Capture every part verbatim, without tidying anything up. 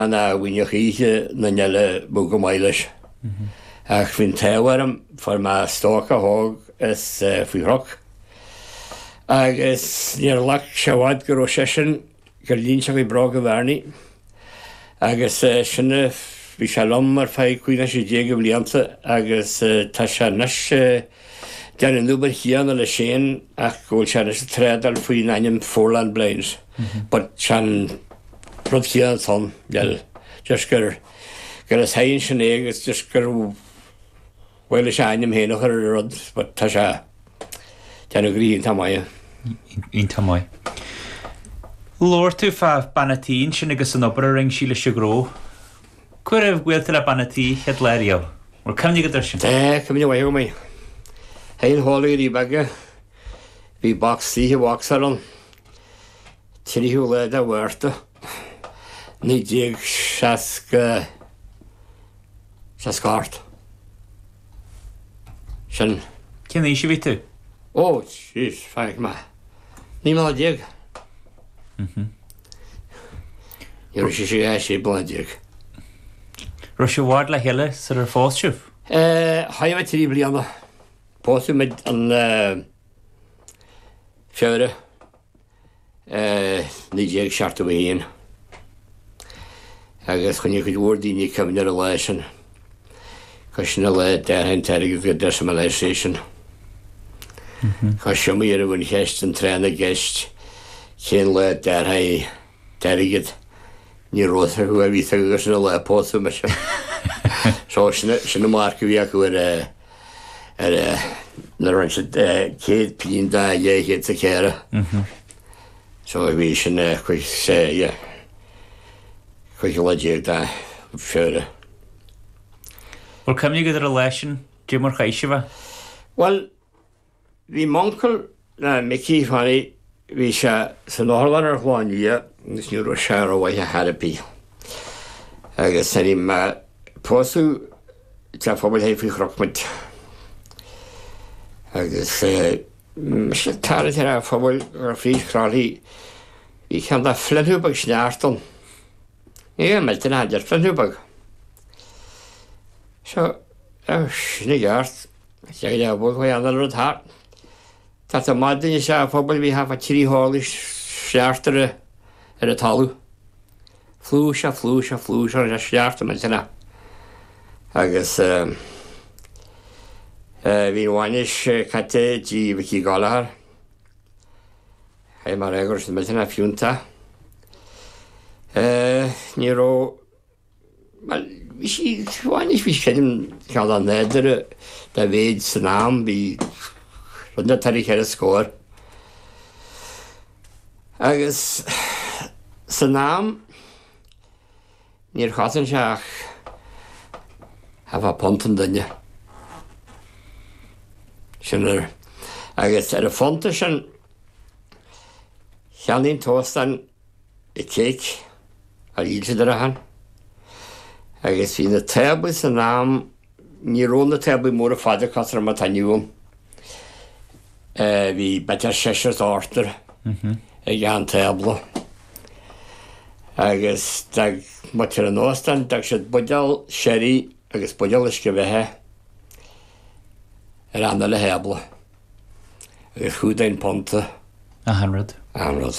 an a bhaine chiche na neile bu go mailes. Ach fin tewarm for ma stalka hog is uh, fuhrok. Agus near lak shawad gro session gerlin shavi broga varni. Agus uh, shne vi shalom mar fai kuina shi jege blianta agus uh, tasha nash uh, dan in nuber hian le shen ach go chanes tredal fui nanim forland blains. But chan rod hian son del just ger ger as hain shne is just ger well is anim hen och rod but tasha dan agree in tamaya in tamay Lord to fa banatin sin agus an opera ring síle sigro Cuir bhfuil le banatí het leirio or cemni go sin eh cemni way go me Hein holy ri bagge vi box see waxaron Tiri hule da wörte ni dig schaska schaskart Sin Cyn eisi fi tu? Oh, jeez, fag ma. Ni mal dig. Mhm. Yor shi shi eisi blan dig. Rwysio ward le hele sy'r ar ffos siwf? Eh, hai ma tri bliana. Posu med an uh, fjöre. Eh, ni dig shartu vi hin. Agus chwn i chyd word i ni cymnir y leisyn. Cos na le der hen terig go decimalisation. Cos siom i ar yw'n hest yn tren y gest. Cyn le der hei terigyd. Ni roedd hw a fi thag gos na le posu ma siom. So sy'n y marc fi ac wyr ar na rhaid sy'n cyd pyn da ie hyd y cera. So fi sy'n chwych se, ie. Chwych o ledig da fyrra. Wel cymni gyda'r election, dim o'r chaisi fa? Wel, fi moncl na Mickey Fanny, fi sia sy'n orlan ar chwan ia, nes ni rwy'n siar o waith a harapi. Agus sy'n ni'n ma posu ta phobl hei fi chrocmyd. Agus mysle tarid ar a phobl ar ffris crali, fi can da flynhwbag sniarton. Ie, mae'n dyn hadir flynhwbag. So, oh, sni gart. Jag är på vad jag har här. Dat de madden is ja phobal vi ha tri holish sjartere er het halu. Flusha flusha flusha ja sjarte met na. Agus eh vi wanish katte ji viki galar. Hij maar egers met na fiunta. Eh niro mal vi wanish vi skedem kalla neder da weet zijn naam bi runda tarik her score. Agus zijn naam Ni'r chwasan siach hafa ponton dynja. Sian yr agus ar y fonta sian sian ni'n tostan y ceic ar ilsyd ar ahan. Agus fi'n y tebl sy'n naam ni rôn y tebl mor y ffader casar yma taniwm. Fi beter sesios orter y gan tebl. Agus dag mater yn ostan, dag sydd bodal sherry agus bodal ysgrifehe yr anel y hebl. Agus chwdain ponta. A hanrod. A hanrod.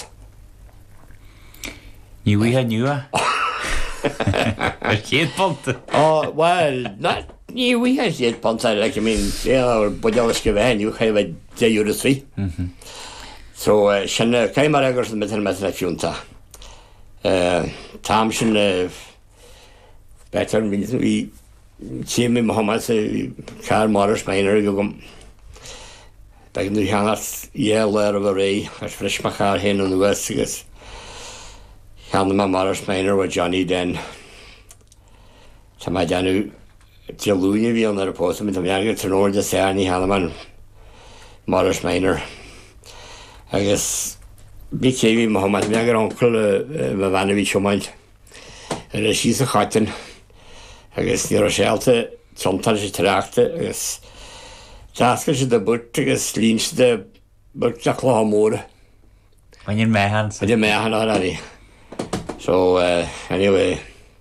Niwi ha niwa. Yr cyd ponta. Oh, well, not niwi ha cyd ponta. Like, I mean, yeah, bodal ysgrifehe niw chai fe de euro tri. So, sy'n cael mar agos yn meddwl meddwl fiwnta. Uh, Tam sy'n uh, beter yn mynd i tîm i Mohammed sy'n cael Morris Maynor i gogom. Dag yn rhan at iel er o rei, as ffres ma cael hyn o'n ywys agos. Chan yma Morris Maynor o Johnny Den. Ta mae dan yw diolwyn i fi o'n ar y post, mynd am iagr tryn o'r dy ser ni han yma'n Morris Maynor. Agos Bi cefi Mohammed, mi agor oncl y fan y fi siwmaint. Yr ysys y chaten. Agos ni rosealta tontar sy'n tracta. Agos tasgar sy'n dy bwrt agos lyn sy'n dy bwrt a clo hamor. Mae'n yw'n mehan. Mae'n mehan o'r ari. So, uh, anyway...